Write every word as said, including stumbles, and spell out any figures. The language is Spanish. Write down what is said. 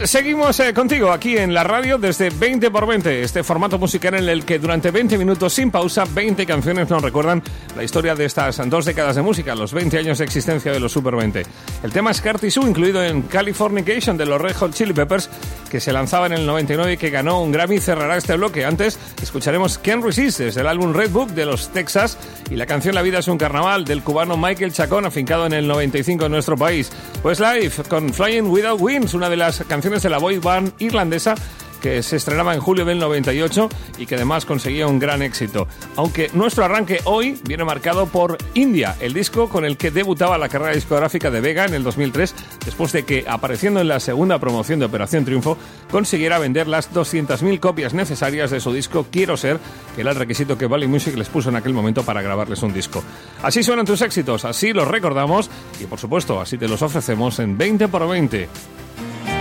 seguimos eh, contigo aquí en la radio desde veinte por veinte, este formato musical en el que durante veinte minutos sin pausa, veinte canciones nos recuerdan la historia de estas dos décadas de música, los veinte años de existencia de los Super veinte. El tema es Scar Tissue, incluido en Californication de los Red Hot Chili Peppers, que se lanzaba en el noventa y nueve y que ganó un Grammy, cerrará este bloque. Antes escucharemos Can't Resist desde el álbum Red Book de los Texas y la canción La vida es un carnaval del cubano Michael Chacón, afincado en el noventa y cinco en nuestro país. Pues Live con Flying Without Wings, una de las canciones de la boy band irlandesa que se estrenaba en julio del noventa y ocho y que además conseguía un gran éxito. Aunque nuestro arranque hoy viene marcado por India, el disco con el que debutaba la carrera discográfica de Vega en el dos mil tres, después de que, apareciendo en la segunda promoción de Operación Triunfo, consiguiera vender las doscientas mil copias necesarias de su disco Quiero Ser, que era el requisito que Valley Music les puso en aquel momento para grabarles un disco. Así suenan tus éxitos, así los recordamos y, por supuesto, así te los ofrecemos en veinte por veinte.